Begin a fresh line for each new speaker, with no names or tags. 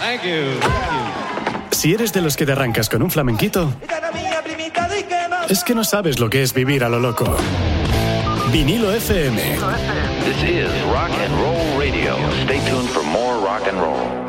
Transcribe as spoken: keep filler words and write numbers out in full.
Thank you. Thank you.
Si eres de los que te arrancas con un flamenquito, es que no sabes lo que es vivir a lo loco. Vinilo F M.
This is Rock and Roll Radio. Stay tuned for more rock and roll.